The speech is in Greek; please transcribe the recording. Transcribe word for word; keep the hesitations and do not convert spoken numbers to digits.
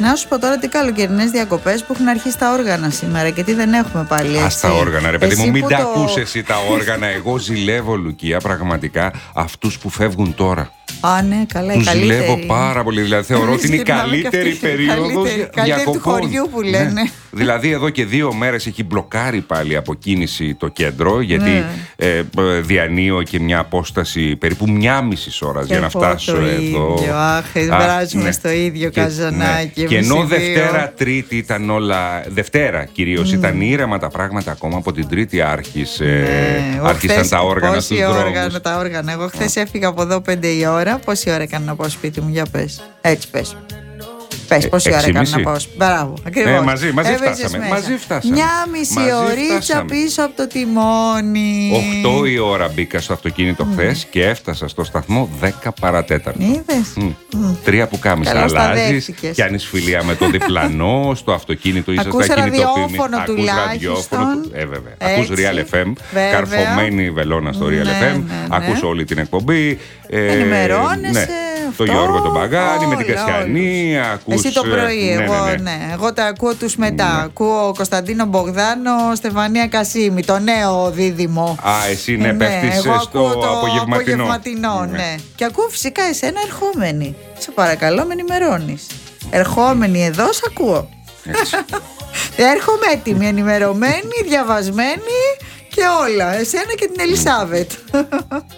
Να σου πω τώρα τι καλοκαιρινές διακοπές που έχουν αρχίσει τα όργανα σήμερα και τι δεν έχουμε πάλι, έτσι. Ας τα όργανα, ρε παιδί Εσύ μου, μην που τα το- ακούς εσύ τα όργανα. Εγώ ζηλεύω, Λουκία, πραγματικά αυτούς που φεύγουν τώρα. Α, ναι, καλά, η Τους καλύτερη. ζηλεύω πάρα πολύ. Δηλαδή, θεωρώ ότι είναι η Σκεφτόμαι και καλύτερη αυτή, περίοδος καλύτερη- καλύτερη του διακοπών. χωριού που λένε. Ναι. Δηλαδή, εδώ και δύο μέρες έχει μπλοκάρει πάλι από κίνηση το κέντρο, γιατί Ναι. ε, ε, διανύω και μια απόσταση περίπου μια μισή ώρα για να εγώ φτάσω το εδώ. ίδιο, αχ, βράζουμε στο ίδιο Και- καζανάκι, ναι. Και εμείς ενώ οι δύο. Δευτέρα, Τρίτη ήταν όλα. Δευτέρα κυρίως Mm. ήταν ήρεμα τα πράγματα, ακόμα από την Τρίτη άρχισε, Ναι, εγώ άρχισαν χθες- τα όργανα στους πόση δρόμους. όργανα, τα όργανα. Εγώ χθες έφυγα από εδώ πέντε η ώρα. Πόση ώρα έκανε να πάω σπίτι μου, για πες. Έτσι πες. Πες, Ε, πόση ώρα έξι έκανε μισή. να πάω σπίτι. Μπράβο, ακριβώς. Ε, μαζί- μαζί Έβριζες φτάσαμε, μέσα. μαζί φτάσαμε. Μια μισή Μαζί ωρίτσα φτάσαμε. πίσω από το τιμόνι. οκτώ η ώρα μπήκα στο αυτοκίνητο χθες και έφτασα στο σταθμό δέκα παρατέταρτο. Είδες. Μμ. Τρία που κάμισα Καλώς τα αλλάζεις, δέχτηκες. πιάνεις φιλία με το διπλανό, στο αυτοκίνητο είσαι Ακούς στα κινητοποιημένα. ραδιόφωνο Ακούς τουλάχιστον. ραδιόφωνο, του- ε, βέβαια. Έτσι. Ακούς Real εφ εμ, Βέβαια. καρφωμένη η βελόνα στο Real Ναι, εφ εμ, ναι, ναι. ακούς όλη την εκπομπή. ε, Ενημερώνεσαι, ναι. αυτό, Το Γιώργο τον Παγάνη, με την όλα, Κασιανή, ακούς... Εσύ το πρωί, ε, ναι, εγώ ναι, ναι, ναι. Εγώ τα ακούω τους μετά. Ναι. Ακούω Κωνσταντίνο Μπογδάνο, Στεφανία Κασίμη, το νέο δίδυμο. Α, εσύ ναι, Ε, πέφτεις εγώ στο ακούω το απογευματινό. απογευματινό, Ναι. ναι. Και ακούω φυσικά εσένα ερχόμενη. Σε παρακαλώ, με ενημερώνεις. Ερχόμενη εδώ, σ' ακούω. Έτσι. Έρχομαι έτοιμη, ενημερωμένη, διαβασμένη και όλα. Εσένα και την Ελισάβετ.